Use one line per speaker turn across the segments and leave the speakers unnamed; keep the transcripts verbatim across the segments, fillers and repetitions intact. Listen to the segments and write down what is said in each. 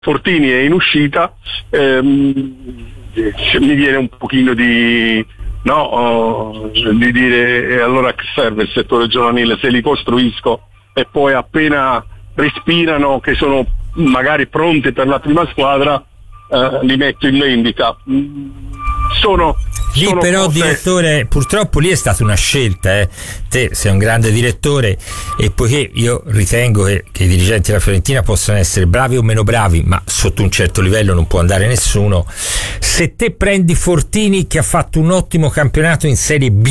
Fortini è in uscita, ehm, mi viene un pochino di no oh, di dire e allora che serve il settore giovanile se li costruisco e poi appena respirano che sono magari pronti per la prima squadra eh, li metto in vendita. Sono
lì
sono
però
cose...
direttore, purtroppo lì è stata una scelta, eh. Te sei un grande direttore e poiché io ritengo che, che i dirigenti della Fiorentina possano essere bravi o meno bravi, ma sotto un certo livello non può andare nessuno, se te prendi Fortini che ha fatto un ottimo campionato in Serie B,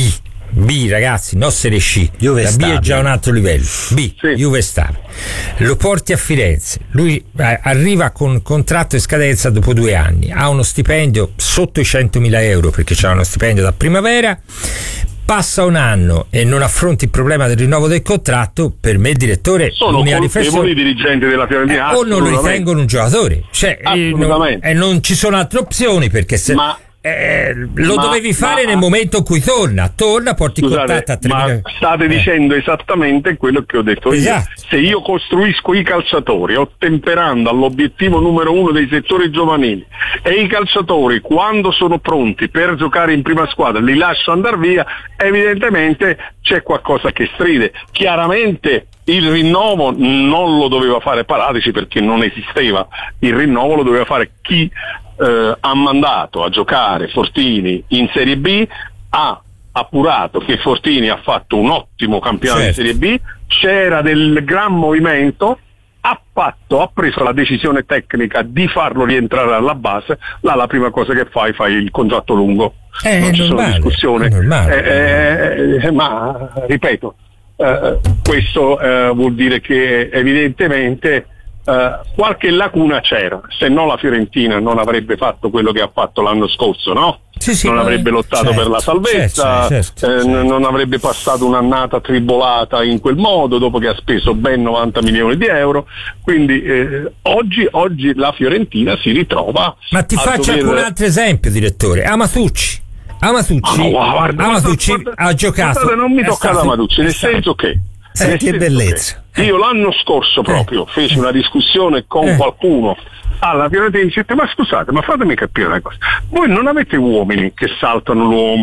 B ragazzi, non Serie C,
Juve
la B
stabile.
è già un altro livello, B,
Sì.
Juve stabile, lo porti a Firenze, lui eh, arriva con contratto in scadenza dopo due anni, ha uno stipendio sotto i centomila euro perché c'ha uno stipendio da primavera, passa un anno e non affronti il problema del rinnovo del contratto, per me il direttore
sono colpevoli i dirigenti della Fiorentina
eh, o non lo ritengono un giocatore, cioè eh, non, eh, non ci sono altre opzioni perché se
ma
Eh, lo
Ma-
dovevi fare
ma-
nel momento in cui torna, torna, porti
Scusate,
contatto a tre
ma
mila.
state
Eh.
dicendo esattamente quello che ho detto
Esatto.
io. Se io costruisco i calciatori ottemperando all'obiettivo numero uno dei settori giovanili e i calciatori quando sono pronti per giocare in prima squadra li lascio andare via, evidentemente c'è qualcosa che stride. Chiaramente il rinnovo non lo doveva fare Paratici perché non esisteva, il rinnovo lo doveva fare chi eh, ha mandato a giocare Fortini in Serie B, ha appurato che Fortini ha fatto un ottimo campionato
Certo.
in Serie B, c'era del gran movimento, ha fatto, ha preso la decisione tecnica di farlo rientrare alla base, là la prima cosa che fai, fai il contratto lungo,
Eh,
non
è
ci
normale,
sono discussioni,
è normale.
Eh, eh, ma ripeto, eh, questo eh, vuol dire che evidentemente eh, qualche lacuna c'era, se no la Fiorentina non avrebbe fatto quello che ha fatto l'anno scorso, no?
Sì, sì,
non
ma-
avrebbe lottato
certo,
per la salvezza,
certo, certo,
eh,
certo.
n- non avrebbe passato un'annata tribolata in quel modo dopo che ha speso ben novanta milioni di euro, quindi eh, oggi, oggi la Fiorentina si ritrova
Ma ti
a
faccio
dover...
anche un altro esempio, direttore. Amatucci. Amatucci,
Ah, no, guarda,
Amatucci
guarda,
ha giocato.
guarda, non mi
è
tocca da
stato-
Amatucci,
è
nel
stato-
senso che
Eh,
nel
che
senso
bellezza.
che io l'anno scorso proprio
Eh.
feci una discussione con
Eh.
qualcuno alla Fiorentina e dicette: ma scusate, ma fatemi capire una cosa, voi non avete uomini che saltano l'uomo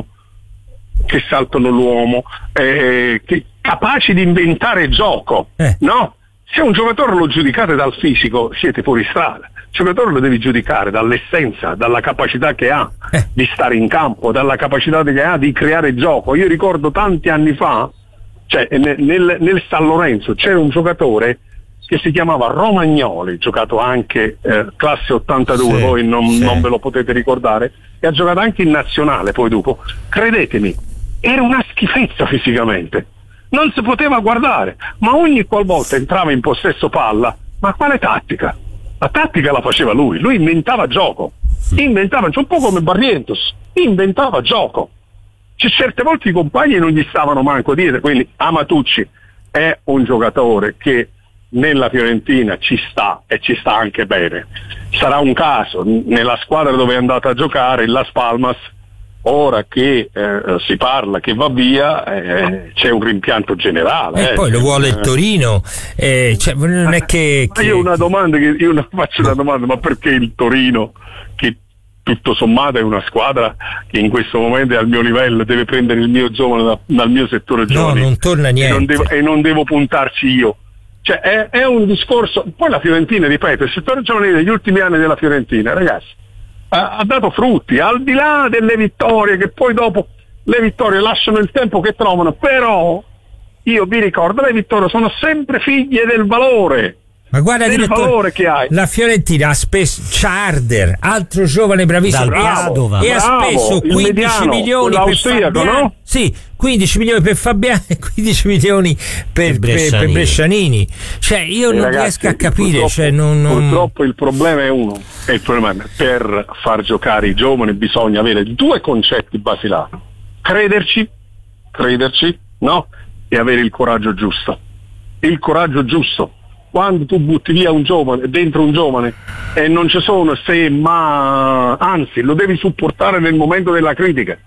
che saltano l'uomo eh, che capaci di inventare gioco,
Eh.
no? Se un giocatore lo giudicate dal fisico siete fuori strada, il giocatore lo devi giudicare dall'essenza, dalla capacità che ha
Eh.
di stare in campo, dalla capacità che ha di creare gioco. Io ricordo tanti anni fa, cioè nel, nel, nel San Lorenzo c'era un giocatore che si chiamava Romagnoli, giocato anche eh, classe ottantadue,
Sì,
voi non,
sì.
non ve lo potete ricordare, e ha giocato anche in nazionale poi dopo. Credetemi, era una schifezza fisicamente, non si poteva guardare, ma ogni qualvolta entrava in possesso palla, ma quale tattica? La tattica la faceva lui, lui inventava gioco, inventava, un po' come Barrientos, inventava gioco. C'è certe volte i compagni non gli stavano manco dietro, quindi Amatucci è un giocatore che nella Fiorentina ci sta e ci sta anche bene. Sarà un caso nella squadra dove è andato a giocare, il Las Palmas, ora che eh, si parla che va via, eh, c'è un rimpianto generale.
E
eh.
poi lo vuole il
Eh,
Torino, eh, cioè, non è che,
Ma
che-
io una domanda che io una- faccio una domanda, ma perché il Torino, che tutto sommato è una squadra che in questo momento è al mio livello, deve prendere il mio giovane da- dal mio settore
no,
giovane
non torna
e non,
niente.
devo, e non devo puntarci io? Cioè è, è un discorso. Poi la Fiorentina, ripeto, il settore giovanile degli ultimi anni della Fiorentina, ragazzi, ha, ha dato frutti, al di là delle vittorie, che poi dopo le vittorie lasciano il tempo che trovano, però io vi ricordo, le vittorie sono sempre figlie del valore.
Ma guarda,
del
direttore,
valore che hai.
la Fiorentina ha speso Charder, altro giovane bravissimo,
Dal
e ha-
Padova.
e ha
Bravo,
speso
il
quindici
mediano,
milioni
quello
per
austriaco,
Fabiani,
no?
sì, quindici milioni per Fabiani e quindici milioni per, per, per
Brescianini.
Brescianini. Cioè io
Eh,
non
ragazzi,
riesco a capire,
purtroppo,
cioè non, non...
purtroppo il problema è uno, e il problema è per far giocare i giovani bisogna avere due concetti basilari: crederci, crederci, no? E avere il coraggio giusto. Il coraggio giusto. Quando tu butti via un giovane, dentro un giovane, e non ci sono se, ma anzi lo devi supportare nel momento della critica.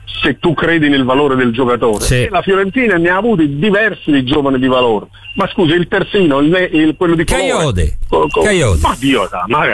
se tu credi nel valore del giocatore.
Sì.
E la Fiorentina ne ha avuti diversi di giovani di valore. Ma scusa, il terzino, il, il quello di
Caiode.
colore, co- co-
Caiode.
ma Dio, ma